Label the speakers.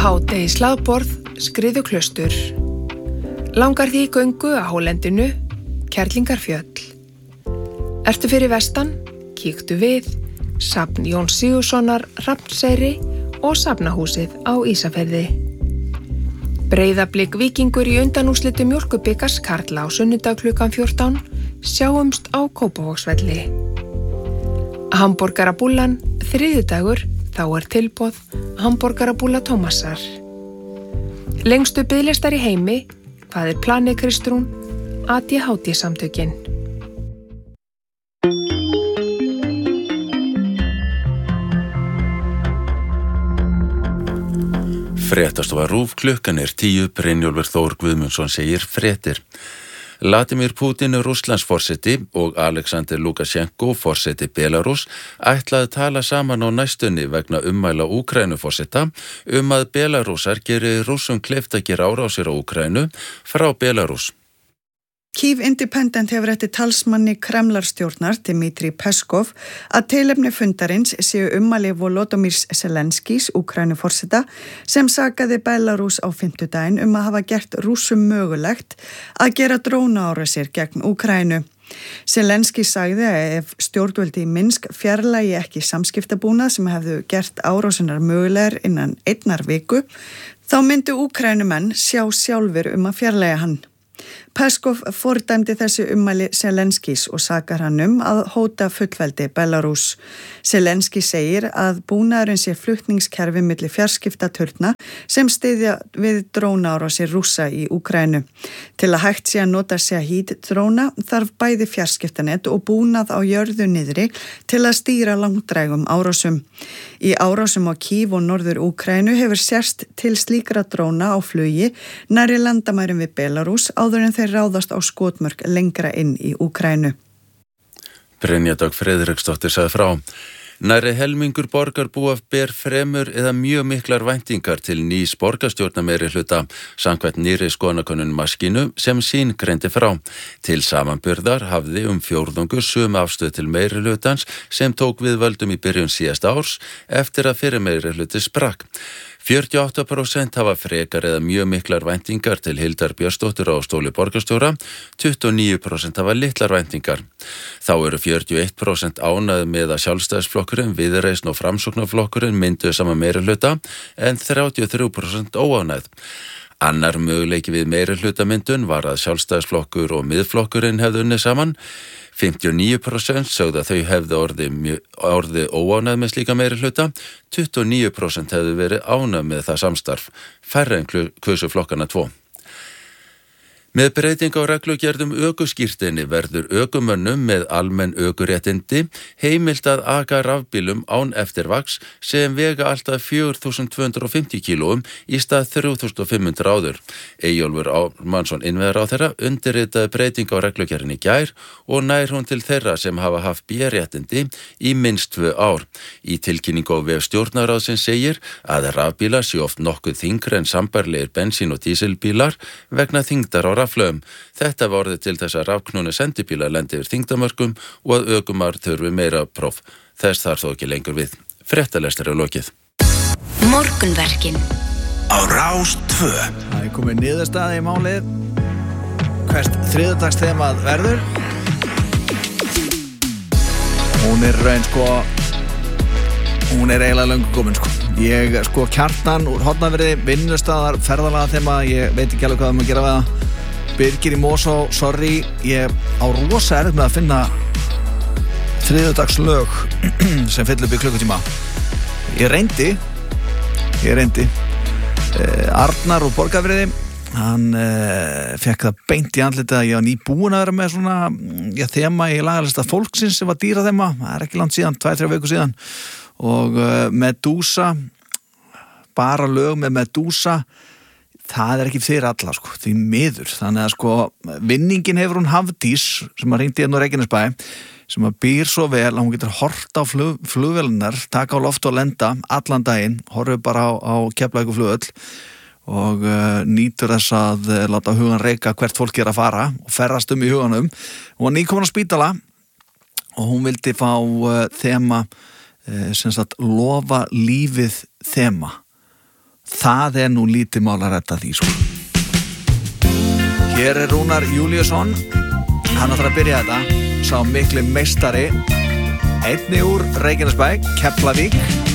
Speaker 1: Hádegi slagborð, Skriðuklaustur. Langar því í göngu á hálendinu, Kerlingarfjöll. Ertu fyrir vestan, kíktu við, safn Jóns Sigurðssonar, Hrafnseyri og safnahúsið á Ísafirði. Breiðablik Víkingur í undanúrslitum Mjólkurbikars karla á sunnudag klukkan 14, sjáumst á Kópavogsvelli. Hamborgarabúllan, þriðjudagur, þá tilboð Hamborgarabúlla Tómasar. Lengstu biðlistar í heimi, hvað planið Kristrún, ADHD-samtökin.
Speaker 2: Fréttastofa RÚV, klukkan 10, Brynjólfur Þór Guðmundsson segir fréttir. Vladimir Putin, Rússlandsforseti og Alexander Lukashenko, forseti Belarús, ætlaði tala saman á næstunni vegna ummæla Úkraínuforseta að Belarúsar geri Rússum kleift að gera árásir á Úkraínu frá Belarús.
Speaker 3: Kyiv Independent hefur eftir talsmanni Kremlarstjórnar, Dmitri Peskov, að tilefni fundarins séu ummæli Volodymyrs Zelenskís, Úkraínuforseta, sem sakaði Belarús á fimmtudaginn að hafa gert Rússum mögulegt að gera drónaárásir gegn Úkraínu. Zelenskí sagði að ef stjórnvöldi í Minsk fjarlægi ekki samskiptabúnað sem hefðu gert árásinar mögulegar innan einnar viku, þá myndu Úkraínumenn sjá sjálfur að fjarlægja hann. Peskov fordæmdi þessi ummæli Zelenskís og sakar hann að hóta fullveldi Belarús. Zelenskí segir að búnaðurinn sé flutningskerfi milli fjarskiptaturna sem styðja við drónaárásir Rússa í Úkraínu. Til að hægt sé að nota Shahid-dróna þarf bæði fjarskiptanet og búnað á jörðu niðri til að stýra langdrægum árásum. Í árásum á Kyiv og norður Úkraínu hefur sérst til slíkra dróna á flugi nærri landamærum við Belarús áður en þeir ráðast á skotmörk lengra inn í Úkraínu.
Speaker 2: Brynja Dögg Friðriksdóttir sagði frá. Nærri helmingur borgarbúa ber fremur eða mjög miklar væntingar til nýs borgarstjórnarmeirihluta samkvæmt nýrri skoðanakönnun Maskínu sem sín greindi frá. Til samanburðar hafði fjórðungur sömu afstöðu til meirihlutans sem tók við völdum í byrjun síðasta árs eftir að fyrri meirihluti sprakk. 48% hafa frekar eða mjög miklar væntingar til Hildar Björnsdóttur á stóli borgarstjóra, 29% hafa litlar væntingar. Þá eru 41% ánægð með að Sjálfstæðisflokkurinn, Viðreisn og Framsóknarflokkurinn mynduðu sama meirihluta en 33% óánægð. Annar möguleiki við meirihlutamyndun var að Sjálfstæðisflokkur og Miðflokkurinn hefðu unnið saman. 59% sögðu að þau hefðu orðið óánægð með slíka meirihluta, 29% hefðu verið ánægð með það samstarf, færri en kusu flokkana 2. Með breyting á reglugerðum ökuskírteini verður ökumönnum með almenn ökuréttindi heimilt að aka rafbílum án eftirvaks sem vega alltaf 4.250 kílóum í stað 3.500 áður. Eyjólfur Ármannsson innviðaráðherra undirritaði breyting á reglugerðinni í gær og nær hún til þeirra sem hafa haft B-réttindi í minnst 2 ár. Í tilkynningu á vef stjórnarráðsins segir að rafbílar sé oft nokkuð þyngri en sambærilegir bensín- og dísilbílar vegna þyngdar á raflögum. Þetta var orðið til þess að rafknúnir sendibílar lendi yfir þyngdarmörkum og að ökumar þurfi meira próf. Þess þarf þó ekki lengur við. Fréttalestur er lokið.
Speaker 4: Morgunverkin
Speaker 5: á Rás 2.
Speaker 6: Það er komið niðurstaða í málið. Hvert þriðjudagsþemað verður? Hún er raun hún er eiginlega löngu komin Ég Kjartan úr Hornafirði, vinnustaðar, ferðalaga þema, ég veit ekki alveg hvað að gera við það. Birgir í Mosó, sorry, ég á rosa erfitt með að finna þriðjudagslög sem fyll upp í klukkutíma. Ég reyndi. Arnar úr Borgarfirði, hann fekk það beint í andlitið að ég var nýbúin að vera með svona þema í lagalista fólksins sem var dýraþema. Það er ekki langt síðan, 2-3 vikur síðan. Og Medusa, bara lög með Medusa, það er ekki fyrir alla því miður. Þannig að vinningin hefur hún Hafdís sem að hringdi á Reykjanesbæ sem að býr svo vel að hún getur hort á flugvélarnar, taka á loft og lenda allan daginn, horfir bara á Keflavíkurflugvöll og nýtur þess að láta hugan reika hvert fólk er að fara og ferðast í huganum. Hún var nýkomin á spítala og hún vildi fá þema sem sagt lofa lífið þema. það er nú lítið mál að redda því sko. Hér er Rúnar Júlíusson, hann ætlar að byrja þetta, sá mikli meistari, einnig úr Reykjanesbæ, Keflavík.